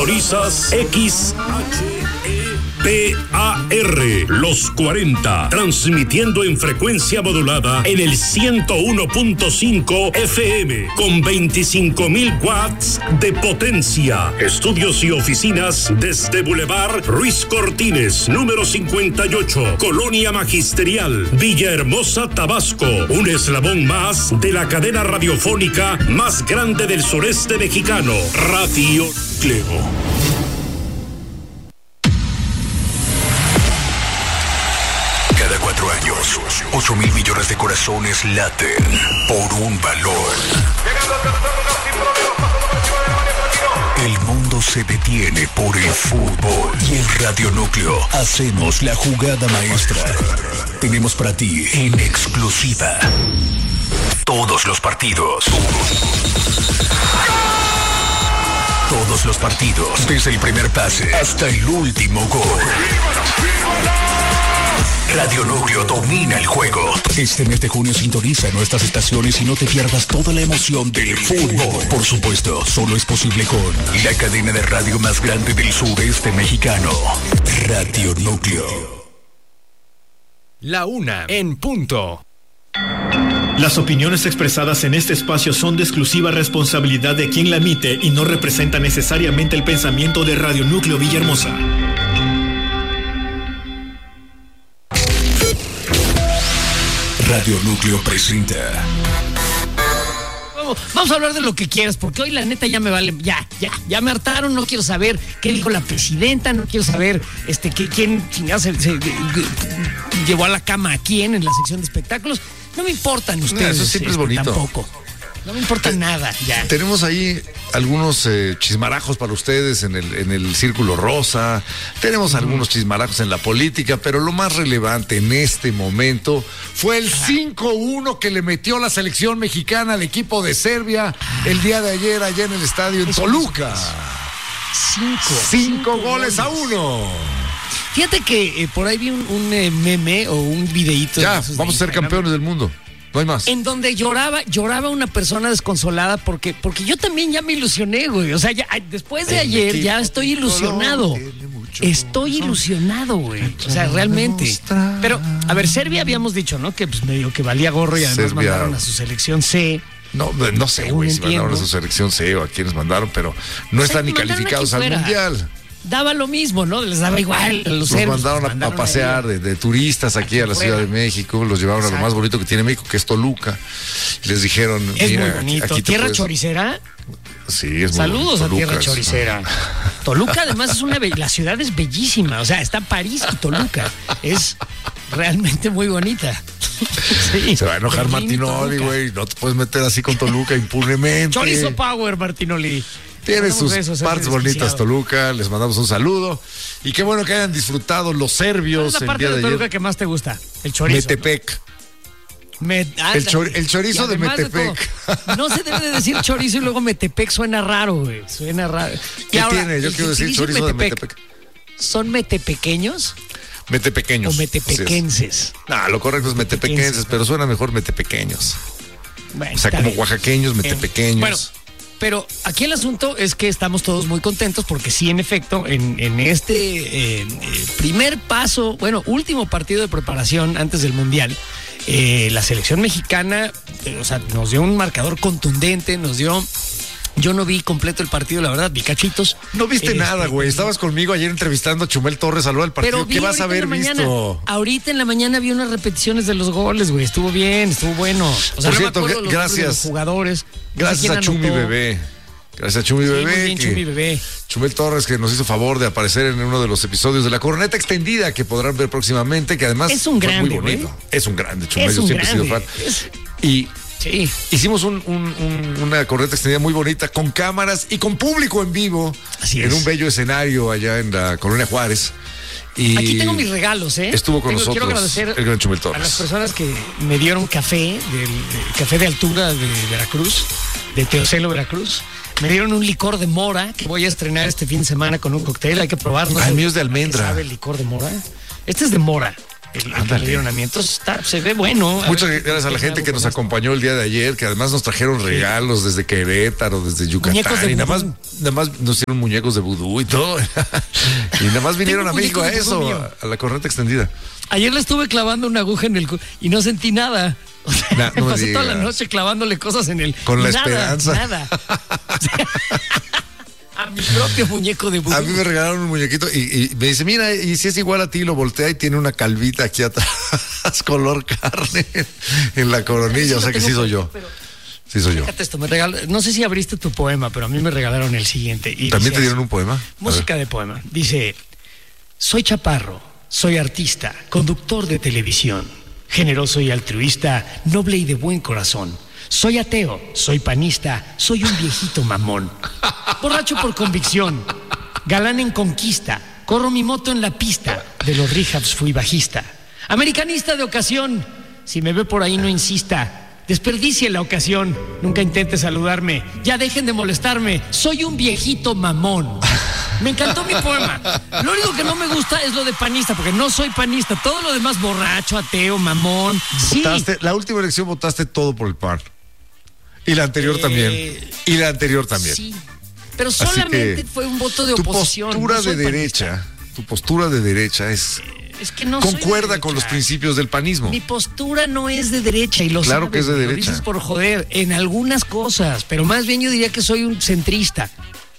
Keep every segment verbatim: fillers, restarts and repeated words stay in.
Sintonizas X H E P A R, Los cuarenta, transmitiendo en frecuencia modulada en el ciento uno punto cinco F M, con veinticinco mil watts de potencia. Estudios y oficinas desde Boulevard Ruiz Cortines, número cincuenta y ocho, Colonia Magisterial, Villahermosa, Tabasco. Un eslabón más de la cadena radiofónica más grande del sureste mexicano, Radio Núcleo. Años, ocho mil millones de corazones laten por un balón. El mundo se detiene por el fútbol y en Radio Núcleo hacemos la jugada maestra. Tenemos para ti en exclusiva todos los partidos. Todos los partidos, desde el primer pase hasta el último gol. Radio Núcleo domina el juego. Este mes de junio sintoniza nuestras estaciones y no te pierdas toda la emoción del fútbol. Por supuesto, solo es posible con la cadena de radio más grande del sureste mexicano, Radio Núcleo. La una en punto. Las opiniones expresadas en este espacio son de exclusiva responsabilidad de quien la emite y no representan necesariamente el pensamiento de Radio Núcleo Villahermosa. Radio Núcleo presenta. Vamos a hablar de lo que quieras, porque hoy la neta ya me vale, ya, ya, ya me hartaron, no quiero saber qué dijo la presidenta, no quiero saber este que, quién chingados se, se, se llevó a la cama a quién en la sección de espectáculos. No me importan ustedes. No, eso siempre este, es bonito. Tampoco. No me importa Te, nada, ya. Tenemos ahí algunos eh, chismarajos para ustedes en el, en el Círculo Rosa. Tenemos mm. algunos chismarajos en la política, pero lo más relevante en este momento fue el cinco uno que le metió la selección mexicana al equipo de Serbia el día de ayer allá en el estadio en Toluca. Cinco. Cinco, cinco goles, goles a uno. Fíjate que eh, por ahí vi un, un eh, meme o un videíto. Ya, vamos a ser campeones del mundo. No hay más. En donde lloraba, lloraba una persona desconsolada porque, porque yo también ya me ilusioné, güey. O sea, ya, después de ayer ya estoy ilusionado. Estoy ilusionado, güey. O sea, realmente. Pero, a ver, Serbia habíamos dicho, ¿no? Que pues medio que valía gorro y además Serbia mandaron a su selección C. No, no sé, güey, si mandaron a su selección C o a quienes mandaron, pero no o sea, están ni calificados al Mundial. Daba lo mismo, ¿no? Les daba igual. Los, los mandaron, a, mandaron a pasear de, de turistas aquí a la Ciudad de México, los llevaron Exacto. a lo más bonito que tiene México, que es Toluca. Y les dijeron, es mira, muy bonito. Aquí ¿Tierra puedes... choricera? Sí, es muy Saludos bonito. a Tierra Choricera. Toluca además es una be- la ciudad es bellísima, o sea, está París y Toluca. Es realmente muy bonita. Sí, se va a enojar Martinoli, güey. No te puedes meter así con Toluca impunemente. Chorizo Power, Martinoli. Tiene sus besos, partes bonitas Toluca, les mandamos un saludo. Y qué bueno que hayan disfrutado los serbios. ¿Cuál es la parte de Toluca que más te gusta? El chorizo. Metepec. ¿no? Me, el, chor, el chorizo de Metepec. De no se debe de decir chorizo y luego Metepec, suena raro, güey. Suena raro. ¿Qué ahora, tiene? Yo quiero decir chorizo Metepec, de Metepec. ¿Son metepequeños? Metepequeños. O metepequenses. No, lo correcto es metepequenses, pero suena mejor metepequeños. Bueno, o sea, como bien. Oaxaqueños, metepequeños. Bueno. Pero aquí el asunto es que estamos todos muy contentos porque sí, en efecto, en, en este eh, primer paso, bueno, último partido de preparación antes del Mundial, eh, la selección mexicana, eh, o sea, nos dio un marcador contundente, nos dio... Yo no vi completo el partido, la verdad, vi cachitos. No viste este, nada, güey. Estabas conmigo ayer entrevistando a Chumel Torres a lo del partido. Pero ¿Qué vas a haber visto? Mañana, ahorita en la mañana vi unas repeticiones de los goles, güey. Estuvo bien, estuvo bueno. O sea, Por no cierto, me los gracias. De los jugadores. Gracias no a Chumi Bebé. Gracias a Chumi sí, Bebé. Muy bien, que, Chumi Bebé. Chumel Torres, que nos hizo favor de aparecer en uno de los episodios de La Corneta Extendida, que podrán ver próximamente, que además es un grande, fue muy bonito. Güey. Es un grande, Chumel. Es Yo un siempre grande. he sido fan. Es... Y Sí. Hicimos un, un, un, una corneta extendida muy bonita con cámaras y con público en vivo. Así en es. un bello escenario allá en la Colonia Juárez. Y aquí tengo mis regalos, ¿eh? Estuvo con tengo, nosotros quiero agradecer el gran Chumel Torres. a las personas que me dieron café, del, del café de altura de Veracruz, de Teocelo, Veracruz. Me dieron un licor de mora que voy a estrenar este fin de semana con un cóctel. Hay que probarlo. Ah, el mío es de almendra. ¿Sabe el licor de mora? Este es de mora. el, el que le dieron a mí. Entonces está, se ve bueno. A Muchas ver, gracias a la gente que nos acompañó el día de ayer, que además nos trajeron regalos desde Querétaro, desde Yucatán, y nada más, nada más nos dieron muñecos de vudú y todo. Y nada más vinieron a México a eso, a, a la corneta extendida. Ayer le estuve clavando una aguja en el cu- y no sentí nada. O sea, nah, no me pasé digas. Toda la noche clavándole cosas en el... Con la nada, esperanza. Nada. A mi propio muñeco de vudú. A mí me regalaron un muñequito y, y me dice, mira, y si es igual a ti, lo voltea y tiene una calvita aquí atrás, color carne, en la coronilla. O sea que sí soy yo. Pero... Sí soy yo. Fíjate esto, me regal... no sé si abriste tu poema, pero a mí me regalaron el siguiente. Y ¿también te dieron un poema? Música de poema. Dice, soy chaparro, soy artista, conductor de televisión, generoso y altruista, noble y de buen corazón. Soy ateo, soy panista, soy un viejito mamón. Borracho por convicción, galán en conquista, corro mi moto en la pista, de los rehabs fui bajista. Americanista de ocasión, si me ve por ahí no insista. Desperdicie la ocasión, nunca intente saludarme, ya dejen de molestarme, soy un viejito mamón. Me encantó mi poema. Lo único que no me gusta es lo de panista, porque no soy panista. Todo lo demás, borracho, ateo, mamón. Sí. Votaste, la última elección votaste todo por el P A N. Y la anterior eh, también. Y la anterior también. Sí. Pero solamente fue un voto de tu oposición. Tu postura no de derecha, panista. tu postura de derecha es... Es que no concuerda soy con los principios del panismo. Mi postura no es de derecha y lo claro sabes, que es de lo derecha. dices por joder, en algunas cosas, pero más bien yo diría que soy un centrista.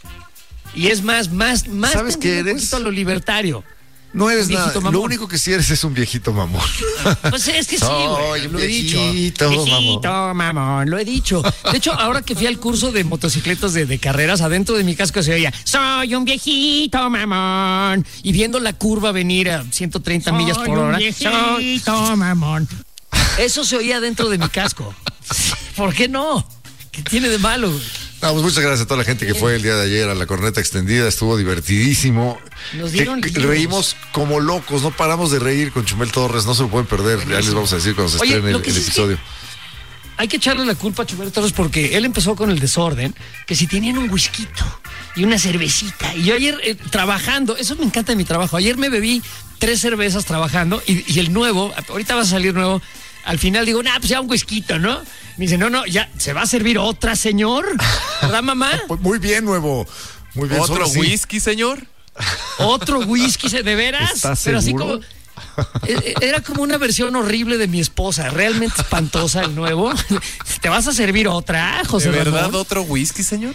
Y es más, más, más ¿sabes qué eres? Un poquito a lo libertario. No eres nada, mamón. Lo único que sí eres es un viejito mamón. Pues es que sí, güey, lo he dicho. Viejito mamón. mamón, lo he dicho. De hecho, ahora que fui al curso de motocicletas de, de carreras, adentro de mi casco se oía, soy un viejito mamón. Y viendo la curva venir a ciento treinta soy millas por hora. Un viejito mamón. Eso se oía dentro de mi casco. ¿Por qué no? ¿Qué tiene de malo, güey? No, pues muchas gracias a toda la gente que fue el día de ayer a la corneta extendida, estuvo divertidísimo. Nos dieron que, reímos como locos, no paramos de reír con Chumel Torres, no se lo pueden perder, ya les vamos a decir cuando se Oye, estrene el, el sí episodio. Es que hay que echarle la culpa a Chumel Torres porque él empezó con el desorden, que si tenían un whisky y una cervecita, y yo ayer eh, trabajando, eso me encanta de mi trabajo, ayer me bebí tres cervezas trabajando y, y el nuevo, ahorita va a salir nuevo, al final digo, nah, pues ya un whisky, ¿no? Me dice, no, no, ya, ¿se va a servir otra, señor? ¿Verdad, mamá? Pues muy bien, nuevo. Muy bien. ¿Otro whisky, señor? ¿Otro whisky, de veras? ¿Estás Pero seguro? así como... Era como una versión horrible de mi esposa, realmente espantosa el nuevo. ¿Te vas a servir otra, José ¿De verdad Ramón? otro whisky, señor?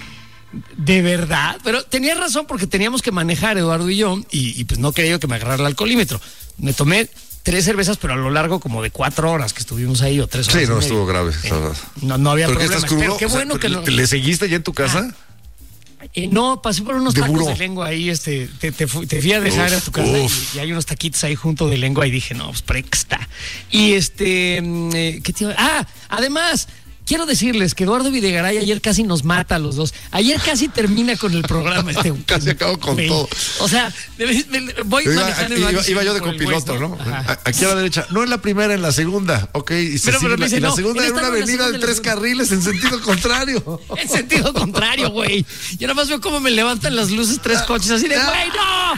De verdad, pero tenía razón porque teníamos que manejar, Eduardo y yo, y, y pues no quería yo que me agarrara el alcoholímetro. Me tomé tres cervezas, pero a lo largo como de cuatro horas que estuvimos ahí o tres horas. Sí, no, estuvo grave. Eh, no, no había ¿pero problema. qué estás crudo? Pero qué o sea, bueno que ¿le, lo... ¿Le seguiste ya en tu casa? Ah, eh, no, pasé por unos de tacos buró. de lengua ahí, este, te, te, fui, te fui a dejar uf, a tu casa y, y hay unos taquitos ahí junto de lengua y dije, no, pues prexta. Y este, eh, ¿qué te iba? Ah, además... Quiero decirles que Eduardo Videgaray ayer casi nos mata a los dos. Ayer casi termina con el programa. Este, casi acabo con me, todo. O sea, voy iba, manejando. Iba, iba, iba yo de copiloto, ¿no? Ajá. Aquí a la derecha. No en la primera, en la segunda. Ok, y se pero, sigue, pero la, dice, y la no, segunda era una avenida de tres carriles en sentido contrario. En sentido contrario, güey. Yo nada más veo cómo me levantan las luces tres coches así de, güey, no.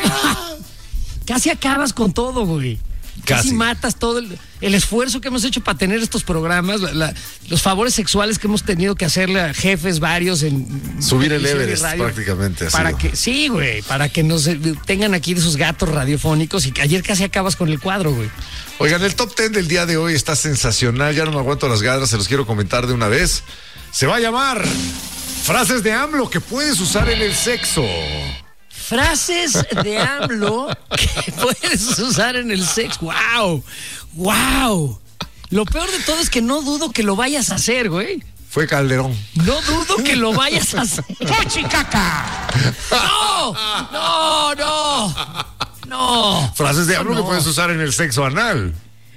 Casi acabas con todo, güey. Casi. Casi matas todo el, el esfuerzo que hemos hecho para tener estos programas, la, la, los favores sexuales que hemos tenido que hacerle a jefes varios en subir el Everest prácticamente. Para sido. que sí, güey, para que nos tengan aquí de sus gatos radiofónicos y que ayer casi acabas con el cuadro, güey. Oigan, el top ten del día de hoy está sensacional, ya no me aguanto las ganas, se los quiero comentar de una vez. Se va a llamar frases de AMLO que puedes usar en el sexo. Frases de AMLO que puedes usar en el sexo. ¡Wow! ¡Wow! Lo peor de todo es que no dudo que lo vayas a hacer, güey. Fue Calderón. No dudo que lo vayas a hacer. ¡Fuchicaca! ¡No! ¡No, no! ¡No! Frases de AMLO no. que puedes usar en el sexo anal.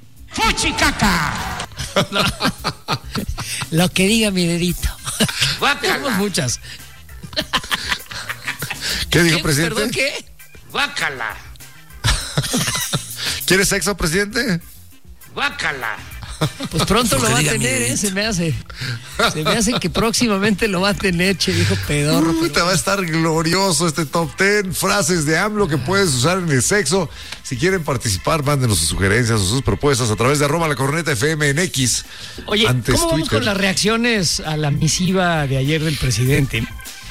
¡Fuchicaca! No. Lo que diga mi dedito. Tenemos muchas. ¿Qué dijo, ¿Qué? presidente? ¿Perdón qué? Guácala. ¿Quieres sexo, presidente? Guácala. Pues pronto lo va a tener, ¿eh? Se me hace. Se me hace que próximamente lo va a tener, che, dijo pedorro. Uy, te va a estar glorioso este top ten. Frases de AMLO que puedes usar en el sexo. Si quieren participar, mándenos sus sugerencias o sus propuestas a través de arroba la corneta F M en X. Oye, antes ¿cómo vamos Twitter. con las reacciones a la misiva de ayer del presidente?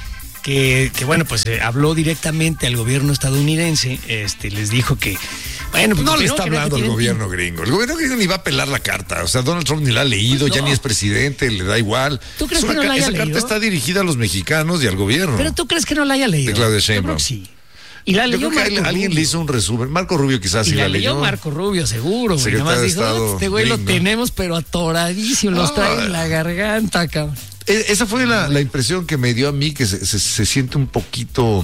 Que, que bueno, pues eh, habló directamente al gobierno estadounidense, este, les dijo que, bueno, pues, No le primero está que nada hablando que al tienen- gobierno gringo. El gobierno gringo ni va a pelar la carta. O sea, Donald Trump ni la ha leído, Pues ya no. ni es presidente, le da igual. ¿Tú crees Es que una no la ca- haya Esa leído? carta está dirigida a los mexicanos y al gobierno. Pero tú crees que no la haya leído. De Claudia Yo creo Sheinbaum. que sí. Y la Yo leyó creo que Marco alguien Rubio. le hizo un resumen. Marco Rubio quizás Y sí la la leyó leyó. Marco Rubio, seguro, güey. Secretario Nada más de dijo, Estado "Oh, este güey lo gringo". tenemos, pero atoradísimo, los Ah. trae en la garganta, cabrón. E- Esa fue la, la impresión que me dio a mí, que se, se- se siente un poquito,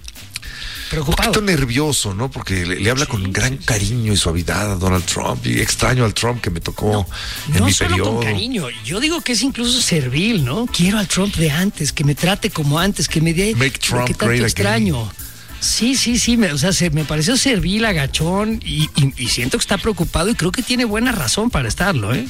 Preocupado. poquito nervioso, ¿no? Porque le, le habla con gran cariño y suavidad a Donald Trump. Y extraño al Trump que me tocó en No mi solo periodo. con cariño, yo digo que es incluso servil, ¿no? Quiero al Trump de antes, que me trate como antes, que me dé Make lo Trump que tanto great again. extraño. Sí, sí, sí, me, o sea, se, me pareció servil, agachón y, y, y siento que está preocupado y creo que tiene buena razón para estarlo, ¿eh?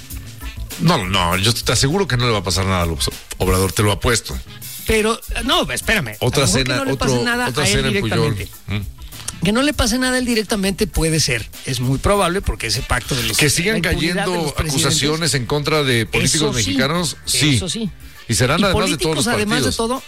No, no, yo te aseguro que no le va a pasar nada a López Obrador, te lo apuesto. Pero, no, espérame. Otra a lo mejor cena, que no le otro, pase nada otra a él cena en Puyol. directamente. Mm. Que no le pase nada a él directamente puede ser. Es muy probable porque ese pacto de los Que sigan la impunidad de cayendo los presidentes- acusaciones en contra de políticos Eso sí, mexicanos, sí. Eso sí. Y serán Y además de todos políticos, los además partidos. de todo.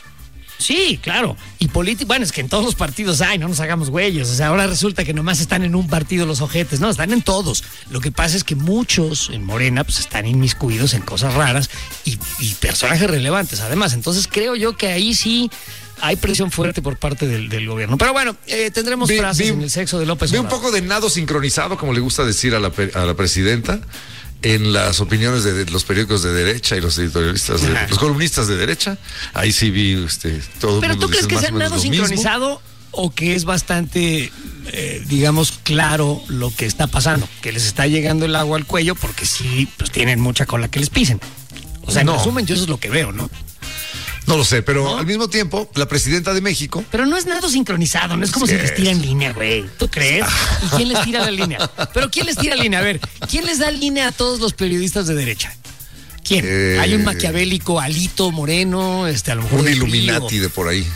Sí, claro. Y políticos, bueno, es que en todos los partidos hay, no nos hagamos güeyes. O sea, ahora resulta que nomás están en un partido los ojetes. No, están en todos. Lo que pasa es que muchos en Morena pues están inmiscuidos en cosas raras y, y personajes relevantes, además. Entonces creo yo que ahí sí hay presión fuerte por parte del, del gobierno. Pero bueno, eh, tendremos Vi- frases vi- en el sexo de López Vi un Obrador. poco de nado sincronizado, como le gusta decir a la, pe- a la presidenta, en las opiniones de, de los periódicos de derecha y los editorialistas, de, Ajá. los columnistas de derecha. Ahí sí vi este, todo el ¿Pero mundo tú crees dice que más sea o menos nado lo mismo. sincronizado o que es bastante, eh, digamos, claro lo que está pasando? Que les está llegando el agua al cuello porque sí, pues tienen mucha cola que les pisen. O sea, en No. resumen, yo eso es lo que veo, ¿no? No lo sé, pero ¿No? al mismo tiempo, la presidenta de México, Pero no es nado sincronizado, no es como Sí si les tira es. en línea, güey. ¿Tú crees? ¿Y quién les tira la línea? Pero ¿quién les tira línea? A ver, ¿quién les da línea a todos los periodistas de derecha? ¿Quién? Eh, Hay un maquiavélico Alito Moreno, este, a lo mejor un del Illuminati Río. de por ahí.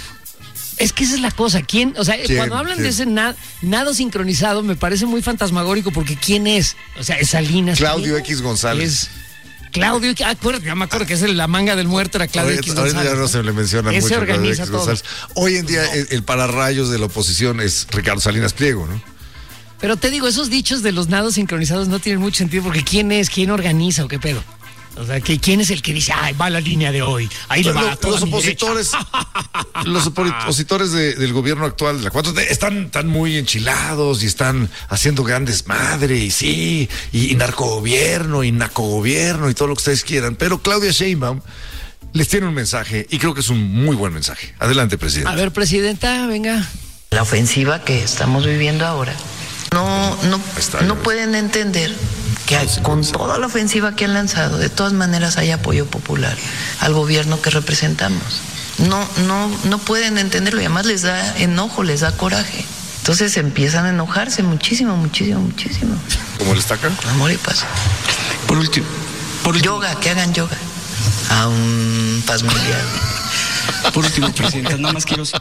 Es que esa es la cosa. ¿Quién? O sea, ¿Quién? cuando hablan ¿Quién? de ese na- nado sincronizado, me parece muy fantasmagórico porque ¿quién es? O sea, es Salinas. Claudio Pliego? X González. Es Claudio, ah, acuérdate, ya me acuerdo que es el- la manga del muerto, era Claudio Ahorita, X ahorita González. ya no se le menciona Ese mucho a Claudio organiza X todo. González. Hoy en día el, el pararrayos de la oposición es Ricardo Salinas Pliego, ¿no? Pero te digo, esos dichos de los nados sincronizados no tienen mucho sentido porque ¿quién es? ¿Quién organiza o qué pedo? O sea, que ¿quién es el que dice, ay, va la línea de hoy? Ahí le va a Los, toda los mi opositores, derecha. los opositores de- del gobierno actual de la cuatro T están, están muy enchilados y están haciendo grandes madre y sí, y, y narcogobierno y nacogobierno y todo lo que ustedes quieran. Pero Claudia Sheinbaum les tiene un mensaje y creo que es un muy buen mensaje. Adelante, presidente. A ver, presidenta, venga. La ofensiva que estamos viviendo ahora. No, no, Está no bien. pueden entender que hay- con toda la ofensiva que han lanzado, de todas maneras hay apoyo popular al gobierno que representamos. No, no, no pueden entenderlo y además les da enojo, les da coraje. Entonces empiezan a enojarse muchísimo, muchísimo, muchísimo. ¿Cómo le estaca? Amor y paz. Por último, por último, Yoga, que hagan yoga. A un paz mundial. por último, presidenta, nada más quiero.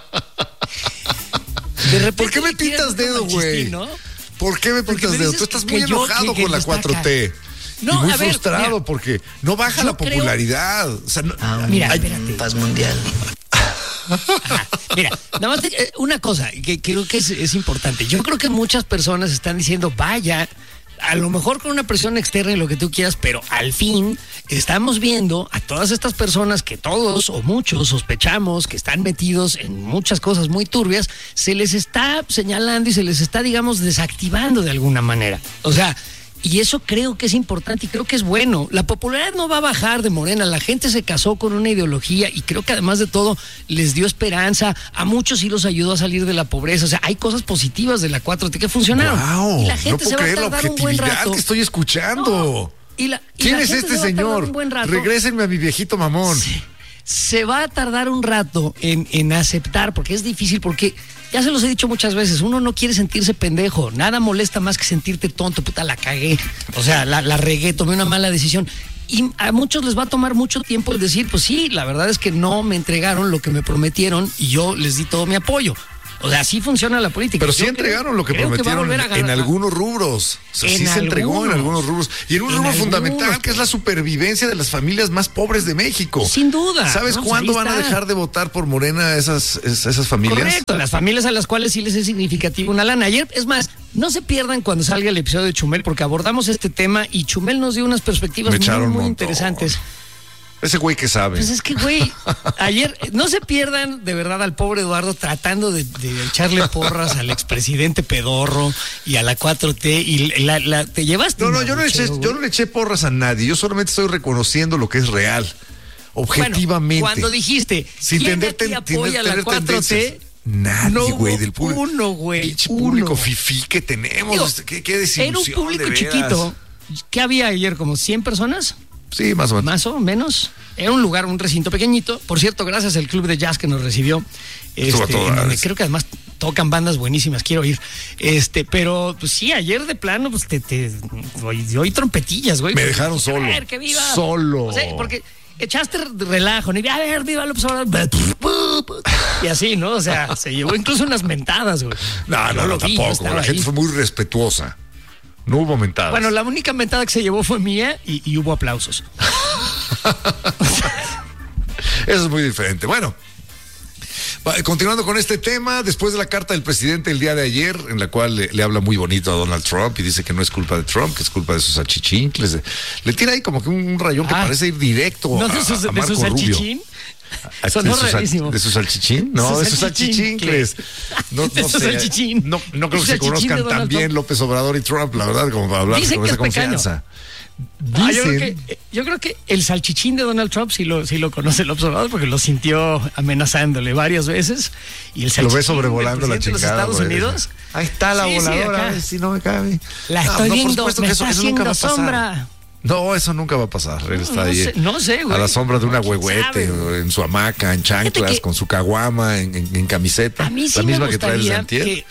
De repente ¿Por qué me le tiran pintas un dedo, güey? machistín, ¿no? ¿Por qué me Porque pintas me dedo? dices Tú estás que muy yo- enojado que- que con la destaca. cuatro T. No, y muy a ver, frustrado mira, porque no baja yo la creo- popularidad. O sea, no- A un Mira, Ay, espérate. paz mundial. Ajá. Mira, nada más te- eh, una cosa que creo que es, es importante. Yo creo que muchas personas están diciendo, vaya, a lo mejor con una presión externa y lo que tú quieras, pero al fin estamos viendo a todas estas personas que todos o muchos sospechamos que están metidos en muchas cosas muy turbias, se les está señalando y se les está, digamos, desactivando de alguna manera. O sea, y eso creo que es importante y creo que es bueno. La popularidad no va a bajar de Morena. La gente se casó con una ideología y creo que además de todo les dio esperanza. A muchos sí los ayudó a salir de la pobreza. O sea, hay cosas positivas de la cuatro T que funcionaron. Wow, y la no gente puedo se va a creer la tardar un buen objetividad rato. que estoy escuchando. Y la- y ¿Quién la es gente este se va a tardar señor? un buen rato. Regrésenme a mi viejito mamón. Se va a tardar un rato en, en aceptar, porque es difícil, porque ya se los he dicho muchas veces, uno no quiere sentirse pendejo, nada molesta más que sentirte tonto, puta, la cagué, o sea, la, la regué, tomé una mala decisión. Y a muchos les va a tomar mucho tiempo el decir, pues sí, la verdad es que no me entregaron lo que me prometieron y yo les di todo mi apoyo. O sea, así funciona la política. Pero sí Yo entregaron creo, lo que prometieron que en, en algunos rubros. O sea, sí se entregó en algunos rubros. Y en un en rubro algunos, fundamental, que es la supervivencia de las familias más pobres de México. Sin duda. ¿Sabes no, cuándo pues van a está. dejar de votar por Morena esas, esas familias? Correcto, las familias a las cuales sí les es significativo una lana. Ayer, es más, no se pierdan cuando salga el episodio de Chumel, porque abordamos este tema y Chumel nos dio unas perspectivas muy, muy interesantes. Ese güey que sabe. Pues es que, güey, ayer, no se pierdan de verdad al pobre Eduardo tratando de, de echarle porras al expresidente pedorro y a la cuatro T y la, la, te llevaste. No, no, yo no, le eché, yo no le eché porras a nadie, yo solamente estoy reconociendo lo que es real, objetivamente. Bueno, cuando dijiste, sin ¿quién tener, aquí ten, apoya tener la cuatro T? Nadie, güey, del público. Uno, güey. Pinche público fifí que tenemos. Digo, qué, qué desilusión. Era un público de chiquito. ¿Qué había ayer? ¿Como cien personas? Sí, más o menos. Más o menos. Era un lugar, un recinto pequeñito. Por cierto, gracias al club de jazz que nos recibió. Este, en donde creo que además tocan bandas buenísimas, quiero ir. Este, pero pues sí, ayer de plano, pues te, te yo oí trompetillas, güey. Me dejaron solo. A ver, que viva. Solo. O sea, porque echaste relajo, ni a ver, viva López Obrador. Y así, ¿no? O sea, se llevó incluso unas mentadas, güey. No, no, no, tampoco. La gente fue muy respetuosa. No hubo mentadas. Bueno, la única mentada que se llevó fue mía y, y hubo aplausos. Eso es muy diferente. Bueno, continuando con este tema, después de la carta del presidente el día de ayer, en la cual le, le habla muy bonito a Donald Trump y dice que no es culpa de Trump, que es culpa de sus achichincles. Le tira ahí como que un rayón que ah, parece ir directo ¿no a, de sus, a Marco de sus Rubio. Sonó ¿De, su rarísimo. ¿De su salchichín? No, su de sus salchichincles. No, de no su sé. salchichín. No, no creo que se conozcan tan bien López Obrador y Trump, la verdad, como para hablar Dicen con que esa es confianza. Dicen, ah, yo, creo que, yo creo que el salchichín de Donald Trump sí lo, sí lo conoce el observador porque lo sintió amenazándole varias veces. Y el lo ve sobrevolando la chingada. De los Estados Unidos. Ahí está la sí, voladora, sí, si no me cabe. La no, estoy no, viendo, por supuesto me que está eso, eso nunca va a pasar. Sombra. No, eso nunca va a pasar. Él está no, ahí. Sé, no sé, güey. A la sombra de una no, huehuete, en su hamaca, en chanclas, que, con su caguama, en, en, en camiseta. A mí sí la misma me que trae el Santier. Que,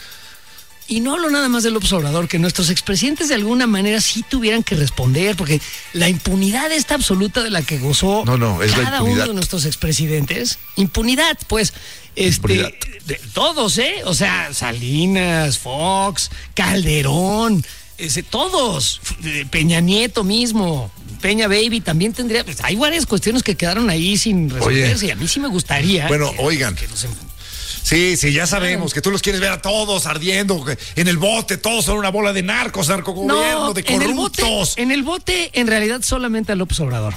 y no hablo nada más del observador, que nuestros expresidentes de alguna manera sí tuvieran que responder, porque la impunidad esta absoluta de la que gozó no, no, es cada la uno de nuestros expresidentes. Impunidad, pues. Este, impunidad. De, todos, ¿eh? O sea, Salinas, Fox, Calderón. Ese, todos, Peña Nieto mismo, Peña Baby también tendría, pues, hay varias cuestiones que quedaron ahí sin resolverse. Oye, y a mí sí me gustaría. Bueno, que, oigan. Que nos... Sí, sí, ya sabemos que tú los quieres ver a todos ardiendo en el bote, todos son una bola de narcos, narcogobierno, no, de corruptos. En el, bote, en el bote, en realidad, solamente a López Obrador.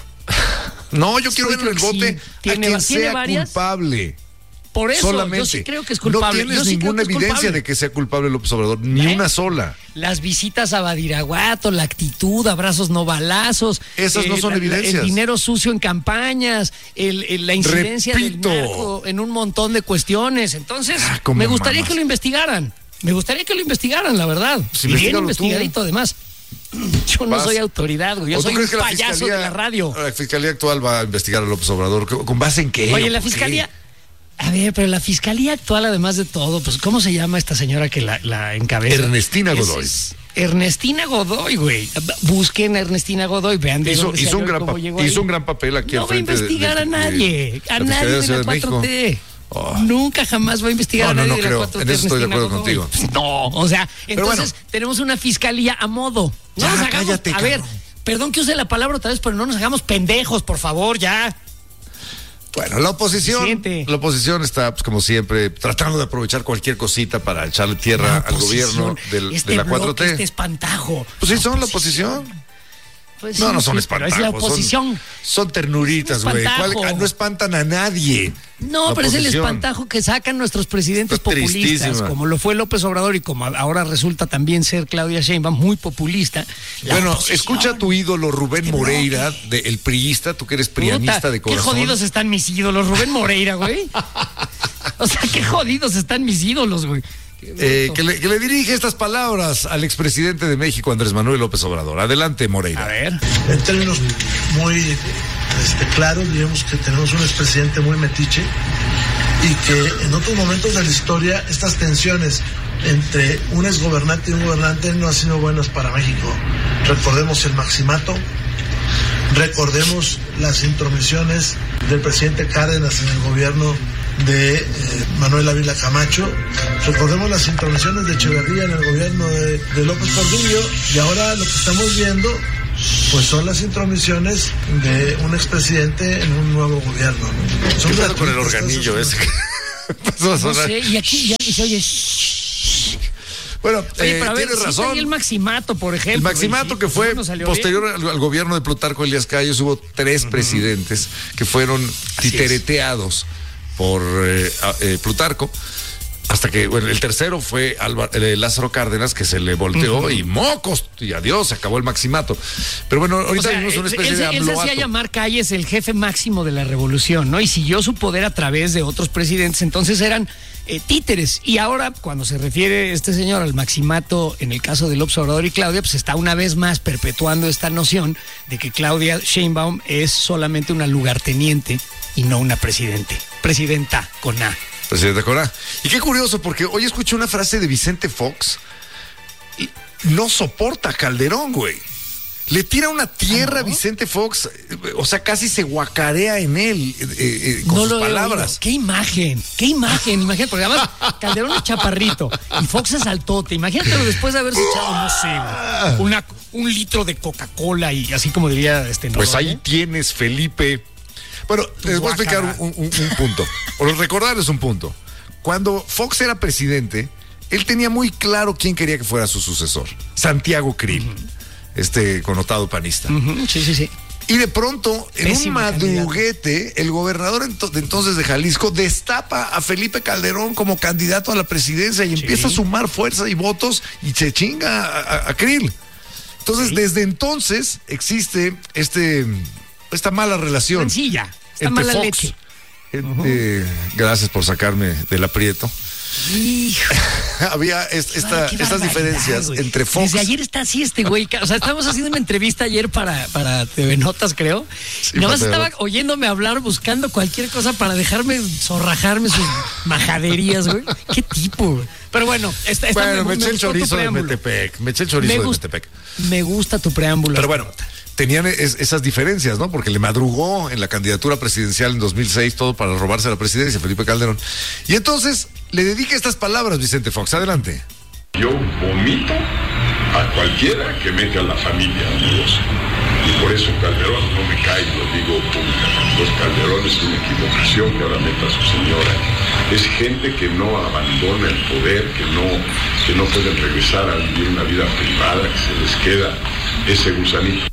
No, yo quiero ver en el bote sí. ¿Tiene, a quien sea varias? culpable. Por eso, solamente. Yo sí creo que es culpable. No tienes yo sí ninguna creo que es evidencia culpable. de que sea culpable López Obrador, ni ¿Eh? una sola. Las visitas a Badiraguato, la actitud, abrazos no balazos. Esas eh, no son la, evidencias. El dinero sucio en campañas, el, el, la incidencia Repito. del narco en un montón de cuestiones. Entonces, ah, me gustaría mamas. que lo investigaran. Me gustaría que lo investigaran, la verdad. Pues y bien investigadito, tú. Además. Yo no Vas. soy autoridad, güey. Yo soy un payaso de la radio. La fiscalía actual va a investigar a López Obrador. ¿Con base en qué? Oye, la fiscalía... Qué? A ver, pero la fiscalía actual, además de todo, pues, ¿cómo se llama esta señora que la, la encabeza? Ernestina Godoy. Es, es Ernestina Godoy, güey. Busquen a Ernestina Godoy, vean de hizo, dónde hizo, un salió, gran cómo pa- llegó hizo ahí. un gran papel aquí no al frente va a investigar de, de, a nadie, de, a de nadie de la, de cuatro T. Oh. Nunca jamás va a investigar no, a nadie no, no de la creo. cuatro T. En eso estoy de acuerdo Godoy. contigo. No, o sea, entonces bueno. tenemos una fiscalía a modo. No ya, nos hagamos, cállate, a cabrón. ver, perdón que use la palabra otra vez, pero no nos hagamos pendejos, por favor, ya. Bueno, la oposición, Siente. la oposición está, pues, como siempre, tratando de aprovechar cualquier cosita para echarle tierra al gobierno del, este de la cuatro T. Bloque, este espantajo. Pues sí, son la oposición. Pues no, sí, no son sí, espantajos. Es la oposición. Son, son ternuritas, güey. No espantan a nadie. No, la pero oposición. es el espantajo que sacan nuestros presidentes Está populistas, tristísima. como lo fue López Obrador y como ahora resulta también ser Claudia Sheinbaum, muy populista. La bueno, oposición. escucha a tu ídolo Rubén Este Moreira, bloque. de, el priista, tú que eres prianista Puta, de corazón. Qué jodidos están mis ídolos, Rubén Moreira, güey. O sea, qué jodidos están mis ídolos, güey. Eh, que, le, que le dirige estas palabras al expresidente de México, Andrés Manuel López Obrador. Adelante, Moreira. A ver. En términos muy este, claros, digamos que tenemos un expresidente muy metiche y que en otros momentos de la historia estas tensiones entre un exgobernante y un gobernante no han sido buenas para México. Recordemos el maximato, recordemos las intromisiones del presidente Cárdenas en el gobierno de eh, Manuel Ávila Camacho, recordemos las intromisiones de Echeverría en el gobierno de, de López Portillo, y ahora lo que estamos viendo pues son las intromisiones de un expresidente en un nuevo gobierno, ¿no? Son ¿Qué pasa con el organillo ese? No sé, y aquí ya se oye. Bueno, Oye, eh, pero a ver, tienes sí razón. está ahí el maximato, por ejemplo. El maximato y, que fue no posterior al, al gobierno de Plutarco Elías Calles, hubo tres uh-huh. presidentes que fueron Así titereteados es. por eh, eh, Plutarco, hasta que bueno, el tercero fue Álvaro, eh, Lázaro Cárdenas, que se le volteó uh-huh. y mocos, y adiós, se acabó el maximato. Pero bueno, ahorita o sea, vimos una especie él, de él se hacía llamar Calles el jefe máximo de la revolución, ¿no? Y siguió su poder a través de otros presidentes, entonces eran Eh, títeres. Y ahora, cuando se refiere este señor al maximato en el caso de López Obrador y Claudia, pues está una vez más perpetuando esta noción de que Claudia Sheinbaum es solamente una lugarteniente y no una presidente. Presidenta con A. Presidenta con A. Y qué curioso, porque hoy escuché una frase de Vicente Fox. Y no soporta a Calderón, güey. Le tira una tierra ¿Ah, no? a Vicente Fox, o sea, casi se guacarea en él eh, eh, con no sus lo palabras. Qué imagen, qué imagen, imagínate, porque además Calderón es chaparrito y Fox es altote. Imagínatelo después de haberse echado, no sé, una, un litro de Coca-Cola y así como diría este. Pues ¿no? ahí tienes, Felipe. Bueno, tu les voy a explicar un, un, un punto, o recordarles un punto. Cuando Fox era presidente, él tenía muy claro quién quería que fuera su sucesor, Santiago Krill. Uh-huh. Este connotado panista. Uh-huh, sí, sí, sí. Y de pronto, en Pésimo un madruguete, candidato. el gobernador ento- de entonces de Jalisco destapa a Felipe Calderón como candidato a la presidencia y sí. empieza a sumar fuerza y votos y se chinga a, a, a Krill. Entonces, sí. desde entonces existe este esta mala relación. Sencilla, esta entre mala Fox. leche. Eh, uh-huh. eh, gracias por sacarme del aprieto. Hijo. Había est- esta, Ay, estas diferencias güey. entre Fox. Desde ayer está así este güey. O sea, estábamos haciendo una entrevista ayer para, para T V Notas, creo. Sí, nada más estaba oyéndome hablar, buscando cualquier cosa para dejarme zorrajarme sus majaderías, güey. Qué tipo, güey. Pero bueno, esta, esta bueno, me, me eché me el chorizo de Metepec. Me eché el chorizo de Metepec. Me gusta tu preámbulo. Pero bueno, tenían es, esas diferencias, ¿no? Porque le madrugó en la candidatura presidencial en dos mil seis todo para robarse la presidencia, Felipe Calderón. Y entonces le dedica estas palabras, Vicente Fox. Adelante. Yo vomito a cualquiera que mete a la familia amigos. Y por eso Calderón no me cae, lo digo públicamente. Los Calderón es una equivocación que ahora meta a su señora. Es gente que no abandona el poder, que no, que no pueden regresar a vivir una vida privada, que se les queda ese gusanito.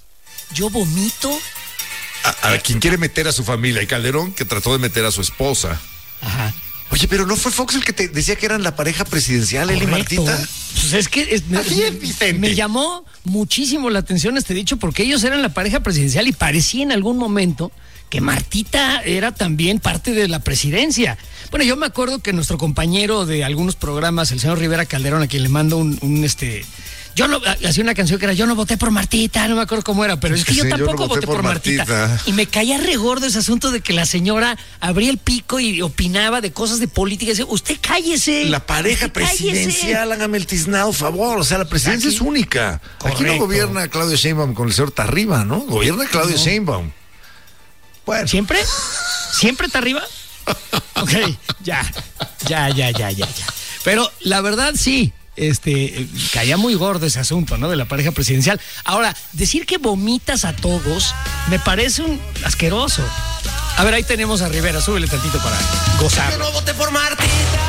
Yo vomito a, a quien quiere meter a su familia, y Calderón que trató de meter a su esposa. Ajá. Oye, pero ¿no fue Fox el que te decía que eran la pareja presidencial, él y Martita? Pues es que es, me, me, me llamó muchísimo la atención este dicho, porque ellos eran la pareja presidencial y parecía en algún momento que Martita era también parte de la presidencia. Bueno, yo me acuerdo que nuestro compañero de algunos programas, el señor Rivera Calderón, a quien le mando un, un este... Yo no, hacía una canción que era yo no voté por Martita, no me acuerdo cómo era, pero es que sí, yo tampoco yo no voté, voté por, por Martita. Martita. Y me caía regordo ese asunto de que la señora abría el pico y opinaba de cosas de política y decía, usted cállese. La pareja presidencial, cállese. Hágame el tiznado favor, o sea, la presidencia Aquí, es única. Correcto. Aquí no gobierna Claudia Sheinbaum con el señor Tarriba, ¿no? Gobierna Claudia no. Sheinbaum. Bueno. ¿Siempre? ¿Siempre Tarriba? Ok, ya, ya, ya, ya, ya, ya. Pero la verdad sí. Este, caía muy gordo ese asunto, ¿no? De la pareja presidencial. Ahora, decir que vomitas a todos me parece un asqueroso. A ver, ahí tenemos a Rivera, súbele tantito para gozar. Yo no voté por Martita,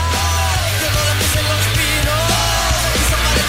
yo no le puse los pinos, hizo para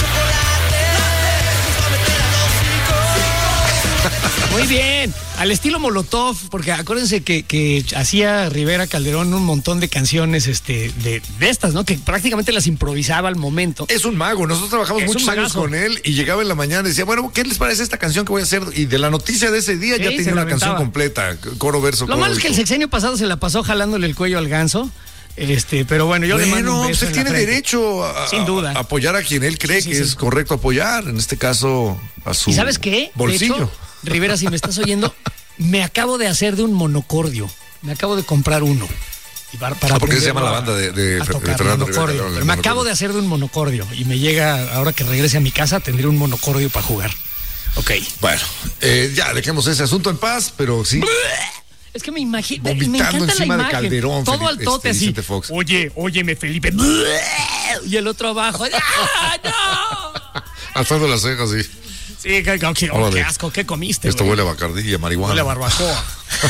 chocolate, hizo meter a los hijos. Muy bien, al estilo Molotov, porque acuérdense que, que hacía Rivera Calderón un montón de canciones este, de, de estas, ¿no? Que prácticamente las improvisaba al momento. Es un mago, nosotros trabajamos es muchos años con él y llegaba en la mañana y decía, bueno, ¿qué les parece esta canción que voy a hacer? Y de la noticia de ese día sí, ya tenía una canción completa, coro, verso, Lo coro. Lo malo es que el sexenio pasado se la pasó jalándole el cuello al ganso. Este, pero bueno, yo bueno, le mando un beso usted en tiene la frente. derecho a, Sin duda. a apoyar a quien él cree sí, sí, que sí. es correcto apoyar, en este caso a su ¿Y sabes qué? bolsillo. De hecho, Rivera, si me estás oyendo, me acabo de hacer de un monocordio. Me acabo de comprar uno. Y para, para ah, porque se llama aprenderlo la banda de, de, a de tocar Fernando monocordio. Rivera Calderón, Pero me acabo de hacer de un monocordio y me llega, ahora que regrese a mi casa, tendré un monocordio para jugar. Ok. Bueno, eh, ya dejemos ese asunto en paz, pero sí. Es que me imagino, me Vomitando encanta encima la de imagen. Calderón, todo Felipe, al tote este, así. Vicente Fox. Oye, óyeme, Felipe. Y el otro abajo. ¡Ah, no! Alzando las cejas, sí. Sí, qué, qué, oh, qué asco, ¿qué comiste? Esto güey? huele a Bacardí y a marihuana. Huele a barbacoa.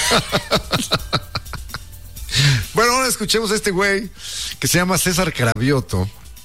Bueno, ahora escuchemos a este güey que se llama César Cravioto.